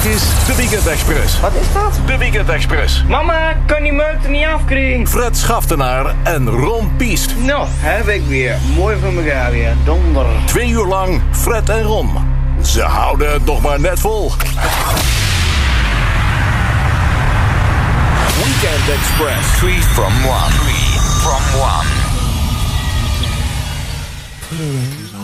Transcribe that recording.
is de Weekend Express. Wat is dat? De Weekend Express. Mama, kan die meuk er niet afkrijgen? Fred Schaftenaar en Ron Piest. Nou, heb ik weer. Mooi van elkaar weer. Donder. 2 uur lang Fred en Ron. Ze houden het nog maar net vol. Weekend Express. 3 from 1. 3 from 1.